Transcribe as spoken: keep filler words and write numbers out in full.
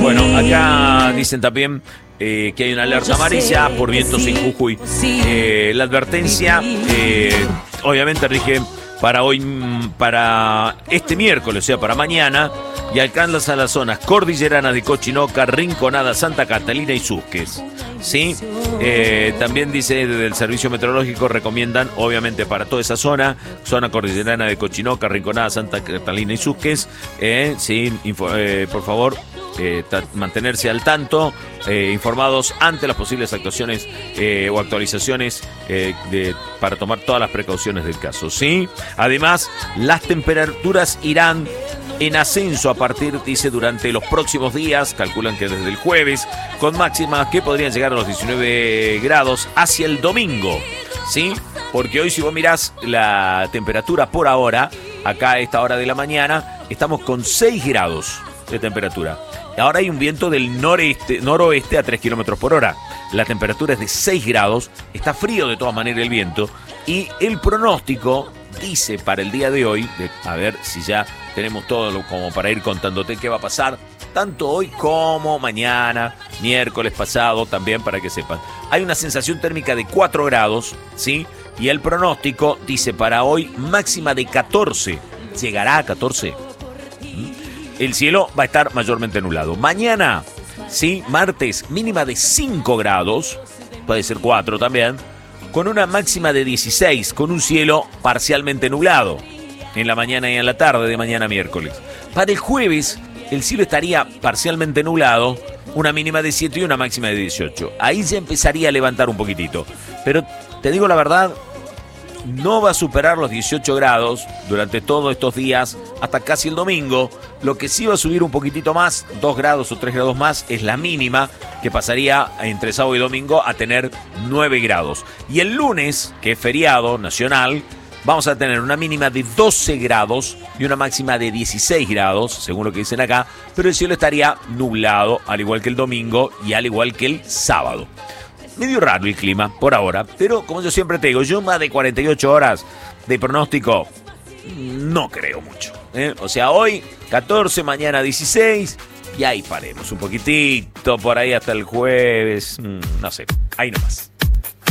Bueno, acá dicen también eh, que hay una alerta amarilla por vientos en Jujuy. Eh, la advertencia, eh, obviamente, rige para hoy, para este miércoles, o sea, para mañana, y alcanza las zonas cordilleranas de Cochinoca, Rinconada, Santa Catalina y Susques. ¿Sí? Eh, también dice desde el servicio meteorológico, recomiendan, obviamente, para toda esa zona, zona cordillerana de Cochinoca, Rinconada, Santa Catalina y Susques, eh, sí, info, eh, por favor, eh, ta, mantenerse al tanto, eh, informados ante las posibles actuaciones eh, o actualizaciones eh, de, para tomar todas las precauciones del caso, ¿sí? Además, las temperaturas irán en ascenso a partir, dice, durante los próximos días, calculan que desde el jueves, con máximas que podrían llegar a los diecinueve grados hacia el domingo, ¿sí? Porque hoy, si vos mirás la temperatura por ahora, acá a esta hora de la mañana, estamos con seis grados de temperatura. Ahora hay un viento del noreste, noroeste a tres kilómetros por hora. La temperatura es de seis grados, está frío de todas maneras el viento, y el pronóstico dice para el día de hoy, de, a ver si ya tenemos todo lo, como para ir contándote qué va a pasar, tanto hoy como mañana, miércoles pasado, también para que sepan. Hay una sensación térmica de cuatro grados, ¿sí? Y el pronóstico dice para hoy máxima de catorce. ¿Llegará a catorce? El cielo va a estar mayormente nublado. Mañana, ¿sí? Martes, mínima de cinco grados, puede ser cuatro también, con una máxima de dieciséis, con un cielo parcialmente nublado en la mañana y en la tarde de mañana miércoles. Para el jueves, el cielo estaría parcialmente nublado, una mínima de siete y una máxima de dieciocho. Ahí ya empezaría a levantar un poquitito. Pero te digo la verdad, no va a superar los dieciocho grados durante todos estos días hasta casi el domingo. Lo que sí va a subir un poquitito más, dos grados o tres grados más, es la mínima, que pasaría entre sábado y domingo a tener nueve grados. Y el lunes, que es feriado nacional, vamos a tener una mínima de doce grados y una máxima de dieciséis grados, según lo que dicen acá, pero el cielo estaría nublado, al igual que el domingo y al igual que el sábado. Medio raro el clima por ahora, pero como yo siempre te digo, yo más de cuarenta y ocho horas de pronóstico no creo mucho, ¿eh? O sea, hoy catorce, mañana dieciséis, y ahí paremos un poquitito por ahí hasta el jueves, no sé, ahí nomás.